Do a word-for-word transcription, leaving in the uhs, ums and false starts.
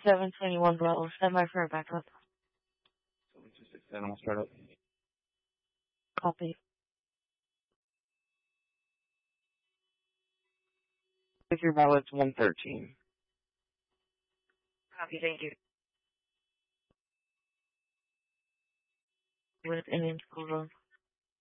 seven twenty-one Bravo. Stand by for a backup. seven two six Animal Startup. Copy. Victor Balance one thirteen. Copy, thank you. With Indian School Road.